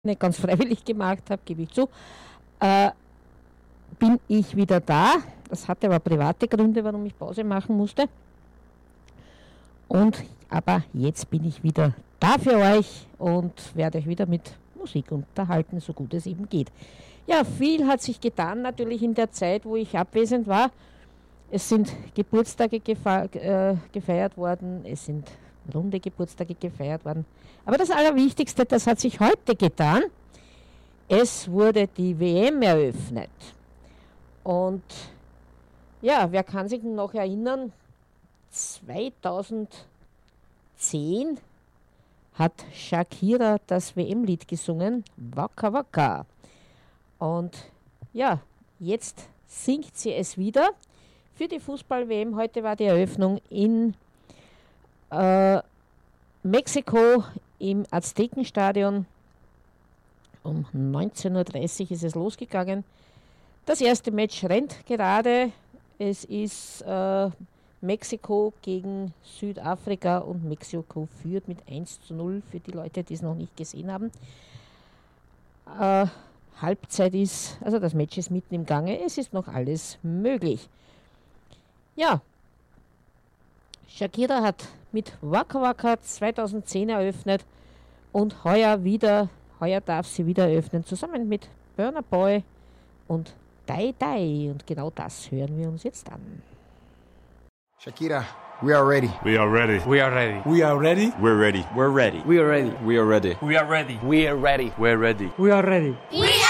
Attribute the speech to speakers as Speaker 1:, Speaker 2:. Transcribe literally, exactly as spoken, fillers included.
Speaker 1: nicht ganz freiwillig gemacht habe, gebe ich zu, äh, bin ich wieder da. Das hatte aber private Gründe, warum ich Pause machen musste. Und aber jetzt bin ich wieder da für euch und werde euch wieder mit Musik unterhalten, so gut es eben geht. Ja, viel hat sich getan natürlich in der Zeit, wo ich abwesend war. Es sind Geburtstage gefe- äh, gefeiert worden, es sind runde Geburtstage gefeiert worden. Aber das Allerwichtigste, das hat sich heute getan. Es wurde die W M eröffnet. Und ja, wer kann sich noch erinnern, zweitausendzehn hat Shakira das W M-Lied gesungen, Waka Waka. Und ja, jetzt singt sie es wieder für die Fußball-W M. Heute war die Eröffnung in äh, Mexiko im Aztekenstadion. Um neunzehn Uhr dreißig ist es losgegangen. Das erste Match rennt gerade. Es ist äh, Mexiko gegen Südafrika und Mexiko führt mit eins zu null für die Leute, die es noch nicht gesehen haben. Äh, Halbzeit ist, also das Match ist mitten im Gange. Es ist noch alles möglich. Ja, Shakira hat mit Waka Waka zweitausendzehn eröffnet und heuer wieder, heuer darf sie wieder eröffnen, zusammen mit Burna Boy und Dai Dai. Und genau das hören wir uns jetzt an.
Speaker 2: Shakira, we are ready.
Speaker 3: We are ready.
Speaker 4: We are ready.
Speaker 5: We are ready.
Speaker 3: We're ready.
Speaker 5: We're ready.
Speaker 4: We are ready.
Speaker 5: We are ready.
Speaker 4: We are ready.
Speaker 5: We are ready.
Speaker 4: We're ready.
Speaker 5: We are ready.
Speaker 6: We are